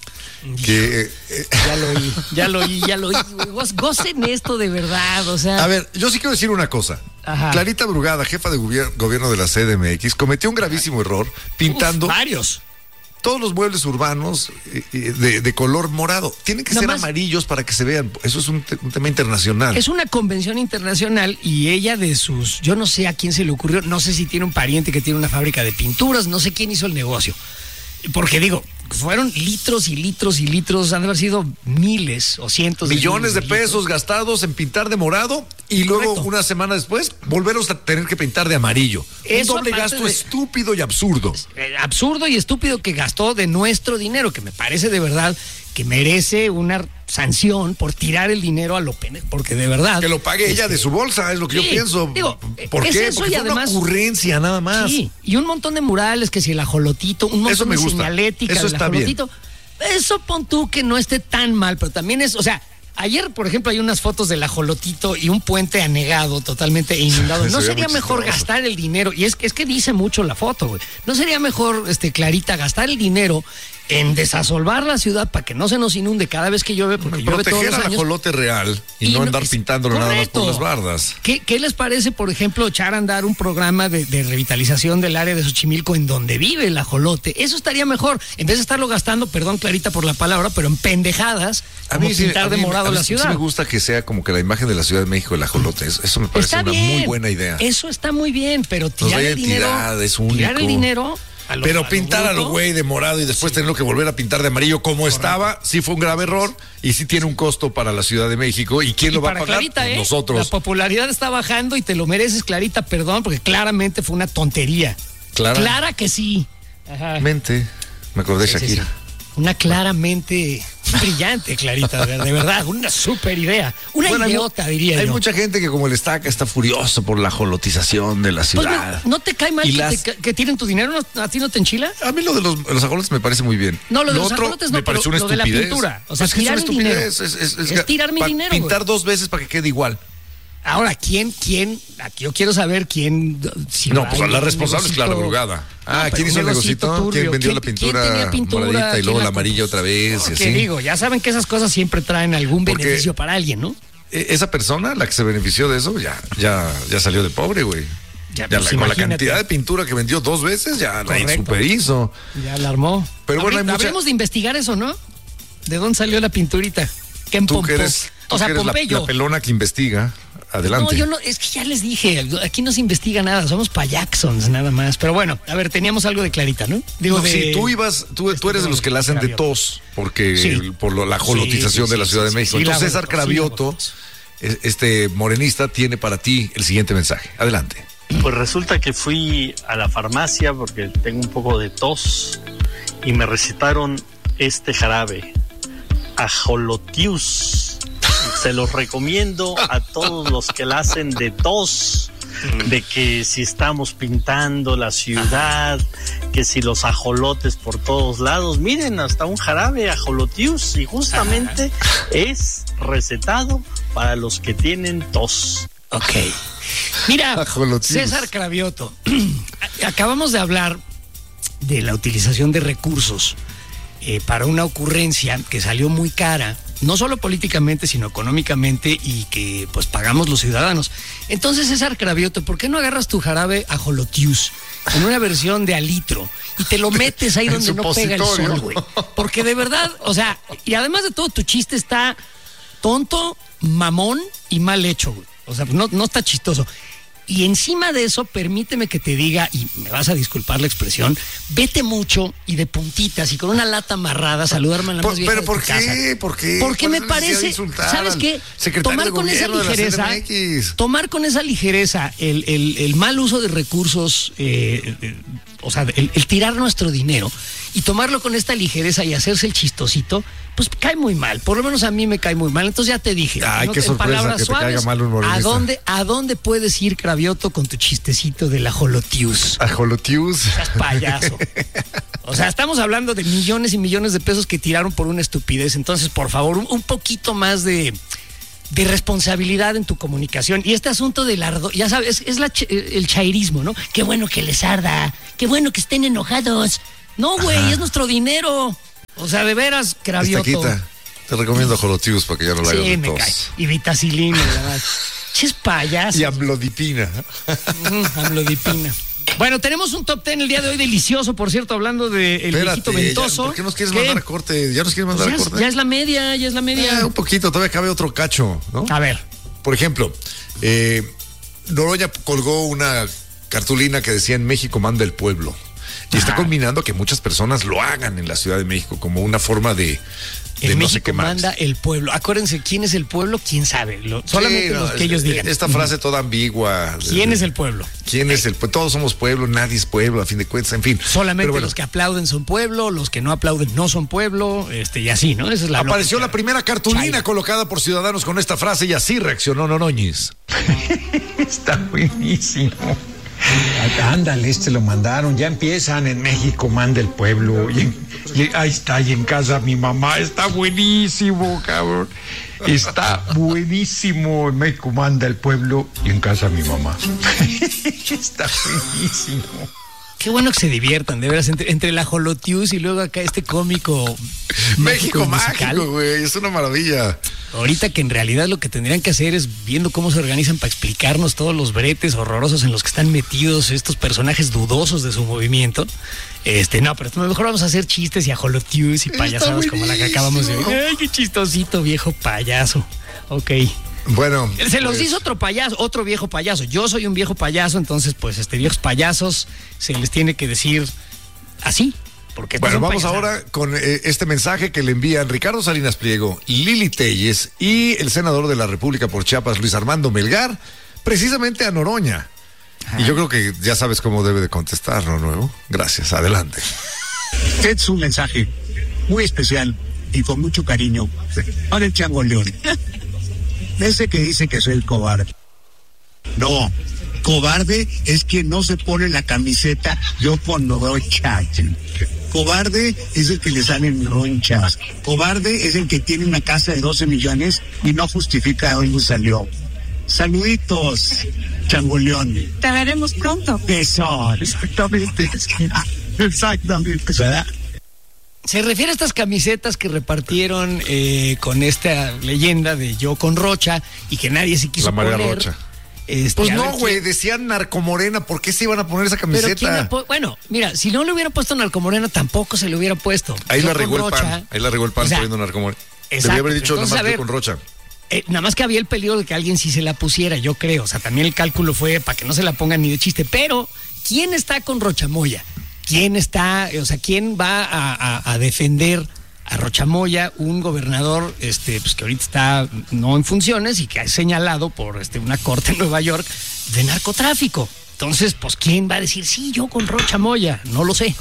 Que, eh, ya lo oí, ya lo oí, ya lo oí. Güey. Gocen esto de verdad, o sea. A ver, yo sí quiero decir una cosa. Ajá. Clarita Brugada, jefa de gobier- gobierno de la C D M X, cometió un gravísimo error pintando Uf, varios. todos los muebles urbanos eh, eh, de, de color morado. Tienen que Nada ser más- amarillos para que se vean. Eso es un, te- un tema internacional. Es una convención internacional y ella de sus, yo no sé a quién se le ocurrió, no sé si tiene un pariente que tiene una fábrica de pinturas, no sé quién hizo el negocio. Porque digo, fueron litros y litros y litros, han de haber sido miles o cientos Millones de de miles pesos gastados en pintar de morado y luego Correcto. una semana después volverlos a tener que pintar de amarillo. Eso un doble aparte gasto de- estúpido y absurdo. Eh, absurdo y estúpido que gastó de nuestro dinero, que me parece de verdad que merece una sanción por tirar el dinero a lo pendejo, porque de verdad. Que lo pague ella de su bolsa, es lo que Sí, yo pienso. digo, ¿Por es qué? eso Porque y fue además- una ocurrencia nada más. Sí, y un montón de murales, que si el ajolotito, un montón Eso me de gusta. señalética Eso del está bien. ajolotito. Eso pon tú que no esté tan mal, pero también es, o sea, ayer, por ejemplo, hay unas fotos del ajolotito y un puente anegado, totalmente inundado. Se ¿No veía sería muy mejor chistoso. gastar el dinero? Y es que es que dice mucho la foto, güey. ¿No sería mejor, este, Clarita, gastar el dinero en desasolvar la ciudad para que no se nos inunde cada vez que llueve, porque llueve todos Proteger los al años? ajolote real y, Y no no- andar es- pintándolo nada más por correcto. las bardas. ¿Qué, qué les parece, por ejemplo, echar a andar un programa de, de revitalización del área de Xochimilco en donde vive el ajolote? Eso estaría mejor, en vez de estarlo gastando, perdón, Clarita, por la palabra, pero en pendejadas, como sí- pintar a de mí- morado a mí la sí ciudad. me gusta que sea como que la imagen de la Ciudad de México, el ajolote. Eso, eso me parece Está una bien, muy buena idea. Eso está muy bien, pero Nos tirar vaya el dinero, tirada, es único. tirar el dinero a lo- Pero a lo pintar a lo bruto. güey de morado y después tenerlo que volver a pintar de amarillo como estaba, sí fue un grave error y sí tiene un costo para la Ciudad de México. ¿Y quién Y lo va a para pagar? Clarita, Pues ¿eh? nosotros. La popularidad está bajando y te lo mereces, Clarita, perdón, porque claramente fue una tontería. Clara- Clara que sí. Ajá. Mente, me acordé de Sí, sí, Shakira. sí. Una claramente brillante, Clarita, de, de verdad, una super idea. Una Bueno, hay mu- idiota, diría Hay yo. mucha gente que como el estaca está furioso por la jolotización de la Pues, ciudad. ¿no te cae mal Y que, las- te ca- que tiren tu dinero? ¿No- ¿A ti no te enchila? A mí lo de los, los ajolotes me parece muy bien. No, lo de los otro ajolotes no, me pareció pero una lo de la estupidez. pintura. O sea, Es que es tirar una el dinero. estupidez, es- es- es Es ga- tirar mi pa- dinero, Pintar güey. dos veces para que quede igual. Ahora, ¿quién, quién? Aquí yo quiero saber quién. Si No, hay pues la un responsable es Clara negocito- Brugada. Ah, No, pero ¿quién hizo un el negocito negocito? ¿Quién turbio. vendió la ¿Quién- pintura, quién tenía pintura? moradita y ¿Quién luego la la amarilla compró? otra vez? No, y ¿qué así? digo? Ya saben que esas cosas siempre traen algún Porque- beneficio para alguien, ¿no? E- Esa persona, la que se benefició de eso, ya, ya, ya salió de pobre, güey. Ya, Ya pues, la- con la imagínate. cantidad de pintura que vendió dos veces, ya la Correcto. super hizo. Ya la armó. Pero bueno, hay Habrí- mucha- Habremos de investigar eso, ¿no? ¿De dónde salió la pinturita? ¿Qué Tú que eres, tú O sea, que eres la, Pompeyo. la pelona que investiga. Adelante. No, yo no, es que ya les dije, aquí no se investiga nada, somos payaxons nada más. Pero bueno, a ver, teníamos algo de Clarita, ¿no? Digo, No, de... sí, tú ibas, tú, tú eres de los que la hacen de Cravioto. tos, porque Sí. por lo- la jolotización Sí, sí, de la sí, Ciudad sí, de sí, México. sí, la Entonces hago César de tos, sí, la hago de Cravioto, tos. es- este morenista, tiene para ti el siguiente mensaje. Adelante. Pues resulta que fui a la farmacia porque tengo un poco de tos y me recetaron este jarabe, Ajolotius. Se los recomiendo a todos los que la hacen de tos, de que si estamos pintando la ciudad, que si los ajolotes por todos lados, miren, hasta un jarabe Ajolotius y justamente es recetado para los que tienen tos. Ok. Mira, Ajolotius. César Cravioto, acabamos de hablar de la utilización de recursos eh, para una ocurrencia que salió muy cara, no solo políticamente, sino económicamente, y que pues pagamos los ciudadanos. Entonces, César Cravioto, ¿por qué no agarras tu jarabe Ajolotius en una versión de alitro y te lo metes ahí En donde no pega el supositorio. sol, güey? Porque de verdad, o sea, y además de todo, tu chiste está tonto, mamón y mal hecho, güey. O sea, no, no está chistoso. Y encima de eso, permíteme que te diga, y me vas a disculpar la expresión, vete mucho y de puntitas y con una lata amarrada, saludarme a la Por- más vieja pero de ¿por tu qué? casa. ¿Por qué? Porque ¿Cuál me es la necesidad de parece, insultar ¿sabes al qué? secretario Tomar de con esa gobierno de la ligereza, C D M X? tomar con esa ligereza el, el- el mal uso de recursos, eh, eh, o sea, el, el tirar nuestro dinero y tomarlo con esta ligereza y hacerse el chistosito, pues cae muy mal. Por lo menos a mí me cae muy mal. Entonces ya te dije. Ay, ¿no? qué En sorpresa palabras que te suaves, caiga mal un humorista. ¿a dónde, ¿A dónde puedes ir, Cravioto, con tu chistecito de la Jolotius? Ajolotius. Seas payaso. O sea, estamos hablando de millones y millones de pesos que tiraron por una estupidez. Entonces, por favor, un, un poquito más de, de responsabilidad en tu comunicación. Y este asunto del ardo, ya sabes, es, es la, el chairismo, ¿no? Qué bueno que les arda, qué bueno que estén enojados. No, güey, es nuestro dinero. O sea, de veras, Cravioto. Esta quita. Te recomiendo Ajolotius para que ya no la hagas Sí, de me tos. cae. Y vitacilina, ¿verdad? Ches payaso. Y amlodipina. Mm, amlodipina. Bueno, tenemos un top ten el día de hoy delicioso, por cierto, hablando de el viejito ventoso. Ya, ¿por qué nos quieres ¿Qué? mandar a corte? ¿Ya nos quieres mandar Pues a ya, corte? ya es la media, ya es la media. Eh, un poquito, todavía cabe otro cacho, ¿no? A ver. Por ejemplo, eh, Noroña colgó una cartulina que decía: en México manda el pueblo. Y está combinando que muchas personas lo hagan en la Ciudad de México como una forma de, de En no México sé qué más. manda el pueblo. Acuérdense, ¿quién es el pueblo? ¿Quién sabe? Lo- solamente Sí, no, los que ellos digan. Esta frase toda ambigua. ¿Quién es el pueblo? ¿Quién es el pueblo? Todos somos pueblo, nadie es pueblo, a fin de cuentas, en fin. Solamente Pero bueno, los que aplauden son pueblo, los que no aplauden no son pueblo, este, y así, ¿no? Esa es la apareció lógica. la primera cartulina Chaira. colocada por Ciudadanos con esta frase y así reaccionó Noroñis. Está buenísimo. Ándale, este lo mandaron, ya empiezan, en México manda el pueblo, y, en- y ahí está, y en casa mi mamá, está buenísimo, cabrón, está buenísimo, en México manda el pueblo, y en casa mi mamá. Está buenísimo. Qué bueno que se diviertan, de veras, entre, entre la Jolotius y luego acá este cómico México y musical. mágico, güey, es una maravilla. Ahorita que en realidad lo que tendrían que hacer es viendo cómo se organizan para explicarnos todos los bretes horrorosos en los que están metidos estos personajes dudosos de su movimiento. Este, no, pero mejor vamos a hacer chistes y ajolotius y payasadas como la que acabamos de ver. Ay, qué chistosito, viejo payaso. Ok. Bueno. Se los pues, hizo otro payaso, otro viejo payaso. Yo soy un viejo payaso, entonces, pues, este, viejos payasos se les tiene que decir así. Porque Bueno, son vamos payasadas. ahora con eh, este mensaje que le envían Ricardo Salinas Pliego, Lili Telles y el senador de la República por Chiapas, Luis Armando Melgar, precisamente a Noroña. Ajá. Y yo creo que ya sabes cómo debe de contestar, ¿no, Nuevo? Gracias, adelante. Este es un mensaje muy especial y con mucho cariño para el Chango León. Ese que dice que soy el cobarde. No, cobarde es quien no se pone la camiseta yo con Noroña. Cobarde es el que le salen ronchas. Cobarde es el que tiene una casa de doce millones y no justifica dónde salió. Saluditos, Chango León. Te veremos pronto. Eso, exactamente. Exactamente, ¿verdad? Se refiere a estas camisetas que repartieron eh, con esta leyenda de yo con Rocha y que nadie se quiso La María poner. Rocha. Este, Pues a no, ver güey, quién- decían narcomorena, ¿por qué se iban a poner esa Pero ¿quién camiseta? la po- bueno, mira, si no le hubiera puesto Narcomorena, tampoco se le hubiera puesto. Ahí Yo la con regó el Rocha, pan, ahí la regó el pan o sea, poniendo narcomorena. exacto, Debía haber dicho entonces, nada a más ver, yo con Rocha. Eh, nada más que había el peligro de que alguien sí se la pusiera, yo creo. O sea, también el cálculo fue para que no se la pongan ni de chiste. Pero, ¿quién está con Rochamoya? ¿Quién está, o sea, quién va a, a- a defender a Rochamoya, un gobernador este, pues, que ahorita está no en funciones y que ha señalado por este, una corte en Nueva York de narcotráfico? Entonces, pues, ¿quién va a decir, sí, yo con Rochamoya? No lo sé.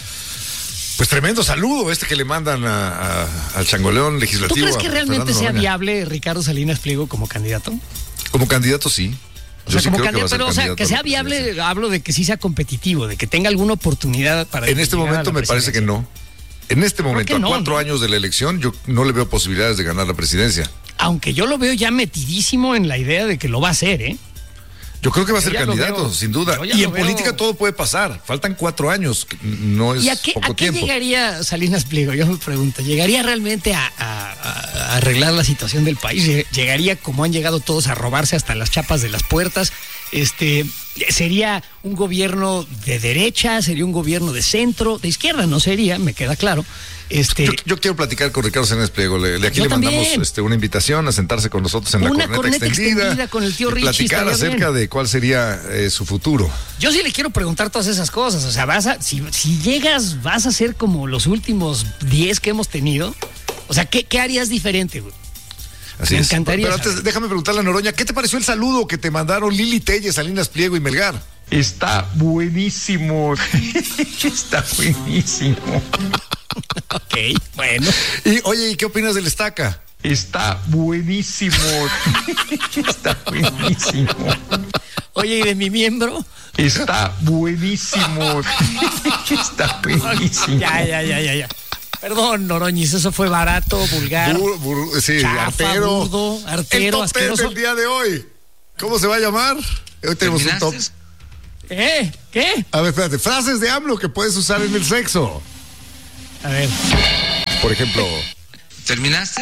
Pues tremendo saludo este que le mandan a, a- al changoleón ¿Tú legislativo. crees que a realmente Fernando sea Noroña. viable Ricardo Salinas Pliego como candidato? Como candidato, sí. O Yo sea, sí como creo que va candidato, a ser pero o sea, candidato que a sea la viable, presidencia. hablo de que sí sea competitivo, de que tenga alguna oportunidad para... En este llegar a momento la me parece que presidencia. no. En este momento, que a no, cuatro no? años de la elección, yo no le veo posibilidades de ganar la presidencia. Aunque yo lo veo ya metidísimo en la idea de que lo va a hacer, ¿eh? Yo creo que va a Yo ser ya lo candidato, veo. sin duda. Yo ya Y lo en veo. política todo puede pasar. Faltan cuatro años, que no es ¿Y a qué, poco a qué tiempo. llegaría Salinas Pliego? Yo me pregunto, ¿llegaría realmente a, a- a arreglar la situación del país? ¿Llegaría como han llegado todos a robarse hasta las chapas de las puertas? Este, ¿sería un gobierno de derecha? ¿Sería un gobierno de centro? De izquierda no sería, me queda claro. Este, Yo, yo quiero platicar con Ricardo Salinas Pliego. Le, le- aquí Yo le mandamos también. este, una invitación a sentarse con nosotros en la Una corneta, corneta extendida, extendida con el tío y Richie, platicar estaría acerca bien. de cuál sería eh, su futuro. Yo sí le quiero preguntar todas esas cosas. O sea, vas a, si, si llegas, vas a ser como los últimos diez que hemos tenido. O sea, ¿qué, qué harías diferente, güey? Así Me es. encantaría Pero antes, saber. déjame preguntarle a Noroña, ¿qué te pareció el saludo que te mandaron Lili Telles, Salinas Pliego y Melgar? Está buenísimo. Está buenísimo. Ok, bueno. Y oye, ¿y qué opinas del estaca? Está buenísimo. Está buenísimo. Oye, ¿y de mi miembro? Está buenísimo. Está buenísimo. Ya, ya, ya, ya, ya. Perdón, Noroñis, eso fue barato, vulgar. Bur, bur, sí, chafa, artero. burdo, artero, el top ten asqueroso. del día de hoy. ¿Cómo se va a llamar? Hoy tenemos un top. ¿Eh? ¿Qué? A ver, espérate. Frases de AMLO que puedes usar en el sexo. A ver. Por ejemplo. ¿Terminaste?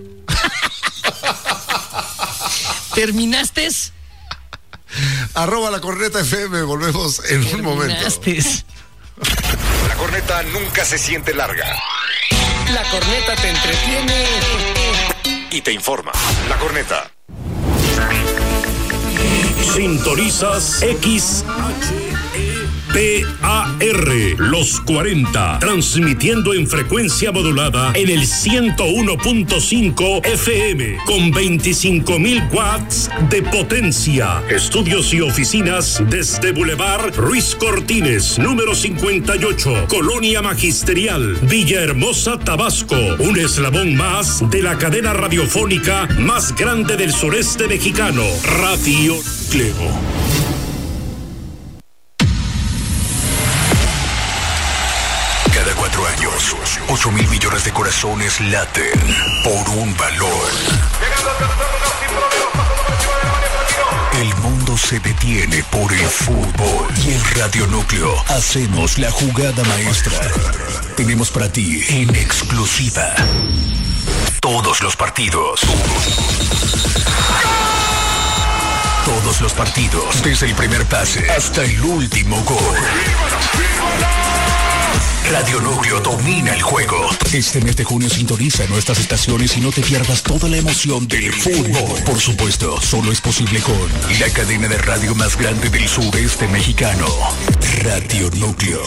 ¿Terminaste? Arroba la corneta F M. Volvemos en un momento. ¿Terminaste? La corneta nunca se siente larga. La corneta te entretiene Y te informa. La corneta. Sintonizas X H E P A R, los cuarenta, transmitiendo en frecuencia modulada en el ciento uno punto cinco F M, con veinticinco mil watts de potencia. Estudios y oficinas desde Boulevard Ruiz Cortines, número cincuenta y ocho, Colonia Magisterial, Villahermosa, Tabasco. Un eslabón más de la cadena radiofónica más grande del sureste mexicano, Radio Clego. Cada cuatro años, ocho mil millones de corazones laten por un balón. El mundo se detiene por el fútbol y en Radio Núcleo hacemos la jugada maestra. Tenemos para ti en exclusiva todos los partidos. Todos los partidos, desde el primer pase hasta el último gol. Radio Núcleo domina el juego. Este mes de junio sintoniza nuestras estaciones y no te pierdas toda la emoción del fútbol. Por supuesto, solo es posible con la cadena de radio más grande del sureste mexicano, Radio Núcleo.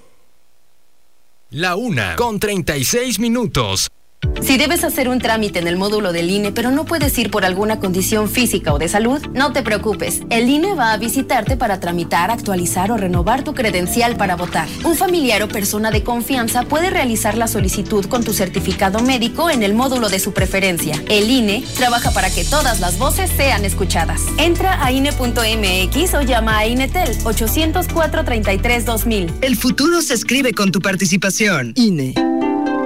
La una con treinta y seis minutos. Si debes hacer un trámite en el módulo del I N E, pero no puedes ir por alguna condición física o de salud, no te preocupes. El I N E va a visitarte para tramitar, actualizar o renovar tu credencial para votar. Un familiar o persona de confianza puede realizar la solicitud con tu certificado médico en el módulo de su preferencia. El I N E trabaja para que todas las voces sean escuchadas. Entra a I N E punto M X o llama a INETEL ochocientos cuatro, treinta y tres, dos mil. El futuro se escribe con tu participación. I N E.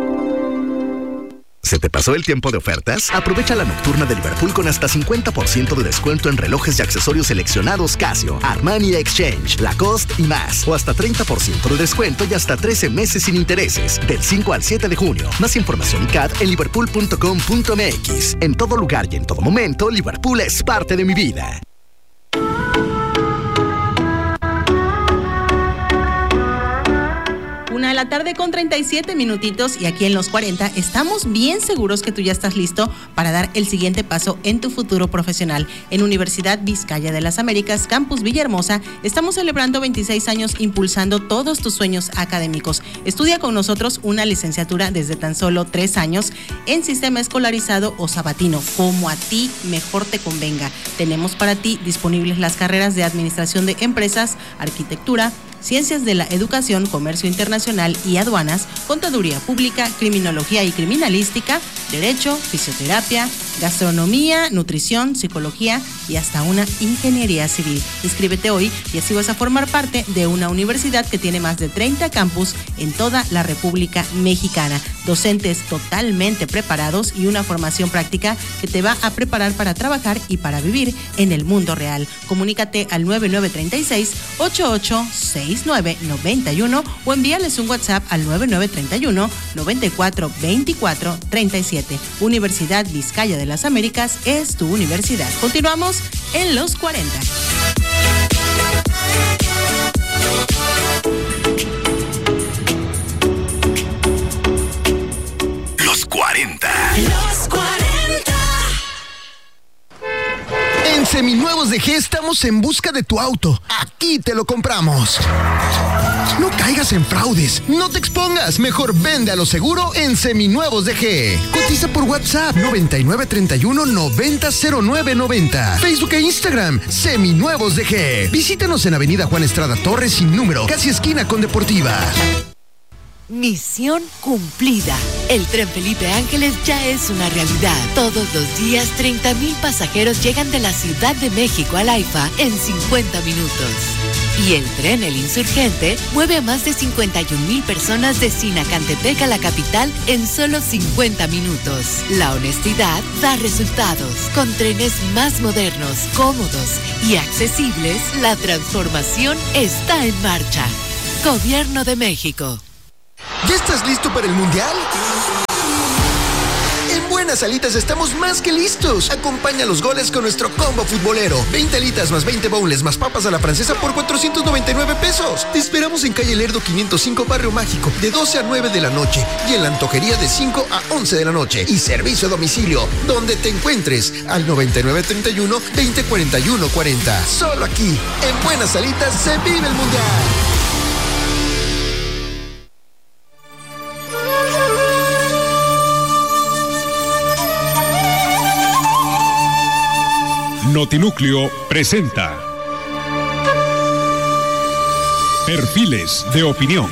¿Se te pasó el tiempo de ofertas? Aprovecha la nocturna de Liverpool con hasta cincuenta por ciento de descuento en relojes y accesorios seleccionados Casio, Armani Exchange, Lacoste y más. O hasta treinta por ciento de descuento y hasta trece meses sin intereses. Del cinco al siete de junio. Más información y C A D en liverpool punto com punto m x. En todo lugar y en todo momento, Liverpool es parte de mi vida. Una de la tarde con treinta y siete minutitos y aquí en Los cuarenta estamos bien seguros que tú ya estás listo para dar el siguiente paso en tu futuro profesional. En Universidad Vizcaya de las Américas, Campus Villahermosa, estamos celebrando veintiséis años impulsando todos tus sueños académicos. Estudia con nosotros una licenciatura desde tan solo tres años en sistema escolarizado o sabatino, como a ti mejor te convenga. Tenemos para ti disponibles las carreras de Administración de Empresas, Arquitectura, Ciencias de la Educación, Comercio Internacional y Aduanas, Contaduría Pública, Criminología y Criminalística, Derecho, Fisioterapia, Gastronomía, Nutrición, Psicología y hasta una Ingeniería Civil. Inscríbete hoy y así vas a formar parte de una universidad que tiene más de treinta campus en toda la República Mexicana. Docentes totalmente preparados y una formación práctica que te va a preparar para trabajar y para vivir en el mundo real. Comunícate al nueve nueve tres seis, ocho ocho seis nueve nueve uno o envíales un WhatsApp al nueve nueve tres uno, nueve cuatro dos cuatro tres siete. Universidad Vizcaya de las Américas es tu universidad. Continuamos en Los cuarenta. Los cuarenta. Los cuarenta. En Seminuevos de G estamos en busca de tu auto. Aquí te lo compramos. No caigas en fraudes. No te expongas. Mejor vende a lo seguro en Seminuevos de G. Cotiza por WhatsApp noventa y nueve treinta y uno noventa cero nueve noventa. Facebook e Instagram Seminuevos de G. Visítanos en Avenida Juan Estrada Torres sin número, casi esquina con Deportiva. Misión cumplida. El Tren Felipe Ángeles ya es una realidad. Todos los días, treinta mil pasajeros llegan de la Ciudad de México al AIFA en cincuenta minutos. Y el tren El Insurgente mueve a más de cincuenta y un mil personas de Sinacantepec a la capital en solo cincuenta minutos. La honestidad da resultados. Con trenes más modernos, cómodos y accesibles, la transformación está en marcha. Gobierno de México. ¿Ya estás listo para el Mundial? En Buenas Alitas estamos más que listos. Acompaña los goles con nuestro combo futbolero. veinte alitas más veinte boneless más papas a la francesa por cuatrocientos noventa y nueve pesos. Te esperamos en calle Lerdo quinientos cinco, Barrio Mágico, de doce a nueve de la noche. Y en la antojería de cinco a once de la noche. Y servicio a domicilio, donde te encuentres, al noventa y nueve treinta y uno veinte cuarenta y uno cuarenta. Solo aquí, en Buenas Alitas, se vive el Mundial. Notinúcleo presenta Perfiles de Opinión.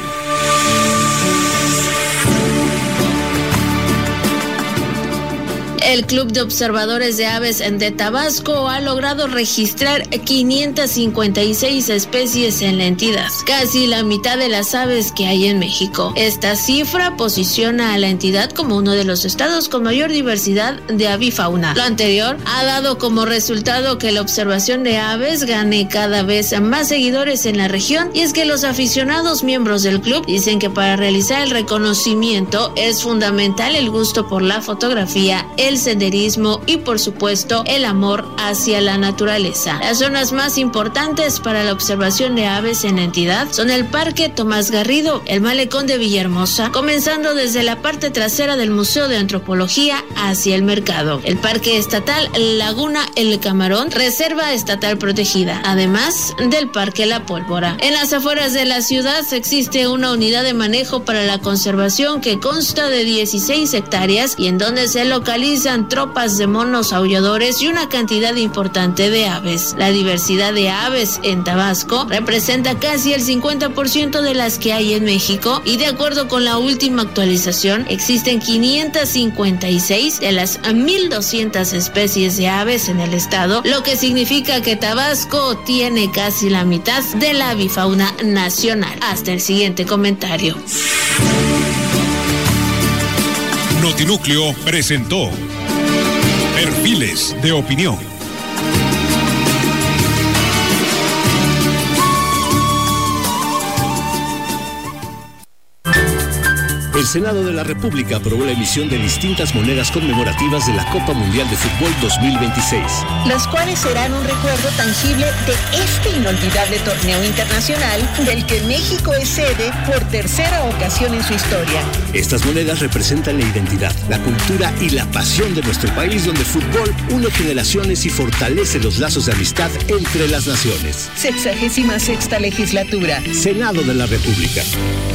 El Club de Observadores de Aves de Tabasco ha logrado registrar quinientas cincuenta y seis especies en la entidad, casi la mitad de las aves que hay en México. Esta cifra posiciona a la entidad como uno de los estados con mayor diversidad de avifauna. Lo anterior ha dado como resultado que la observación de aves gane cada vez más seguidores en la región, y es que los aficionados miembros del club dicen que para realizar el reconocimiento es fundamental el gusto por la fotografía, el senderismo y por supuesto el amor hacia la naturaleza. Las zonas más importantes para la observación de aves en la entidad son el Parque Tomás Garrido, el Malecón de Villahermosa, comenzando desde la parte trasera del Museo de Antropología hacia el mercado, el Parque Estatal Laguna El Camarón, Reserva Estatal Protegida, además del Parque La Pólvora. En las afueras de la ciudad existe una unidad de manejo para la conservación que consta de dieciséis hectáreas y en donde se localiza tropas de monos aulladores y una cantidad importante de aves. La diversidad de aves en Tabasco representa casi el cincuenta por ciento de las que hay en México, y de acuerdo con la última actualización existen quinientas cincuenta y seis de las mil doscientas especies de aves en el estado, lo que significa que Tabasco tiene casi la mitad de la avifauna nacional. Hasta el siguiente comentario. Notinúcleo presentó Perfiles de Opinión. El Senado de la República aprobó la emisión de distintas monedas conmemorativas de la Copa Mundial de Fútbol dos mil veintiséis. Las cuales serán un recuerdo tangible de este inolvidable torneo internacional del que México es sede por tercera ocasión en su historia. Estas monedas representan la identidad, la cultura y la pasión de nuestro país, donde el fútbol une generaciones y fortalece los lazos de amistad entre las naciones. Sexagésima sexta legislatura. Senado de la República.